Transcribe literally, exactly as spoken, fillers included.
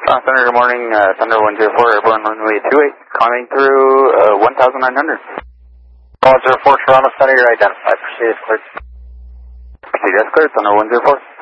Uh, Thunder, good morning. Uh, Thunder one zero four, airborne runway two eight, climbing through uh, one thousand nine hundred. one zero four, Toronto Center, you're identified. Proceed as cleared. Proceed as cleared, Thunder one zero four.